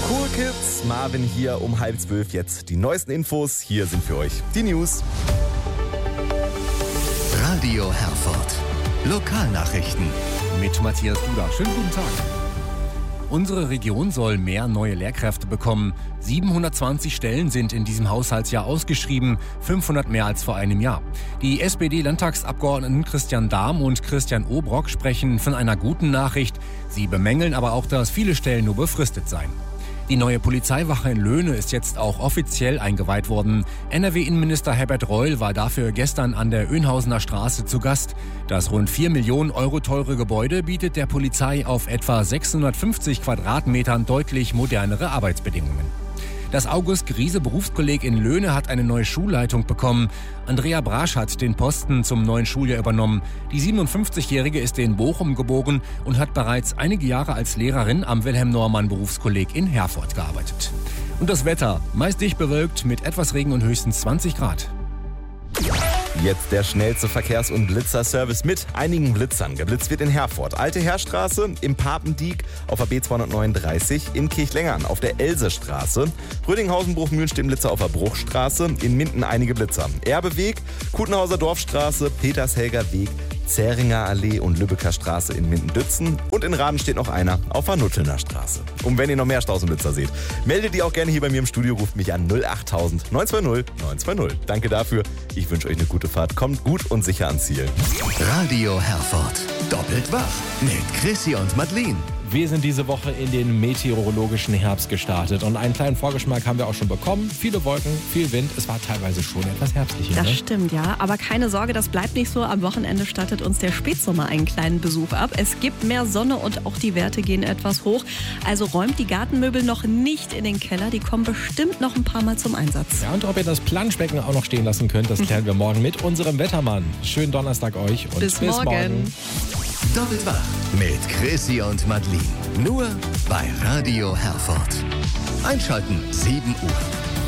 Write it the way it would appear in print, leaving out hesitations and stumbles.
Cool Kids, Marvin hier um 11:30. Jetzt die neuesten Infos. Hier sind für euch die News. Radio Herford. Lokalnachrichten. Mit Matthias Duda. Schönen guten Tag. Unsere Region soll mehr neue Lehrkräfte bekommen. 720 Stellen sind in diesem Haushaltsjahr ausgeschrieben, 500 mehr als vor einem Jahr. Die SPD-Landtagsabgeordneten Christian Dahm und Christian Obrock sprechen von einer guten Nachricht. Sie bemängeln aber auch, dass viele Stellen nur befristet seien. Die neue Polizeiwache in Löhne ist jetzt auch offiziell eingeweiht worden. NRW-Innenminister Herbert Reul war dafür gestern an der Önhausener Straße zu Gast. Das rund 4 Millionen Euro teure Gebäude bietet der Polizei auf etwa 650 Quadratmetern deutlich modernere Arbeitsbedingungen. Das August-Griese-Berufskolleg in Löhne hat eine neue Schulleitung bekommen. Andrea Brasch hat den Posten zum neuen Schuljahr übernommen. Die 57-Jährige ist in Bochum geboren und hat bereits einige Jahre als Lehrerin am Wilhelm-Normann-Berufskolleg in Herford gearbeitet. Und das Wetter, meist dicht bewölkt mit etwas Regen und höchstens 20 Grad. Jetzt der schnellste Verkehrs- und Blitzerservice mit einigen Blitzern. Geblitzt wird in Herford. Alte Heerstraße, im Papendiek auf der B239, in Kirchlengern auf der Elsestraße, Rödinghausen-Bruchmühlenstedt-Blitzer auf der Bruchstraße, in Minden einige Blitzer. Erbeweg, Kutenhauser Dorfstraße, Petershelger Weg, Zähringer Allee und Lübecker Straße in Minden-Dützen und in Raden steht noch einer auf der Nuttelner Straße. Und wenn ihr noch mehr Staus und Blitzer seht, meldet ihr auch gerne hier bei mir im Studio, ruft mich an 08000 920 920. Danke dafür, ich wünsche euch eine gute Fahrt, kommt gut und sicher ans Ziel. Radio Herford. Doppelt wach mit Chrissy und Madeline. Wir sind diese Woche in den meteorologischen Herbst gestartet und einen kleinen Vorgeschmack haben wir auch schon bekommen. Viele Wolken, viel Wind, es war teilweise schon etwas herbstlicher. Das stimmt, ja. Aber keine Sorge, das bleibt nicht so. Am Wochenende stattet uns der Spätsommer einen kleinen Besuch ab. Es gibt mehr Sonne und auch die Werte gehen etwas hoch. Also räumt die Gartenmöbel noch nicht in den Keller. Die kommen bestimmt noch ein paar Mal zum Einsatz. Ja, und ob ihr das Planschbecken auch noch stehen lassen könnt, das klären wir morgen mit unserem Wettermann. Schönen Donnerstag euch und bis morgen. Doppelt wach mit Chrissy und Madeline. Nur bei Radio Herford. Einschalten 7 Uhr.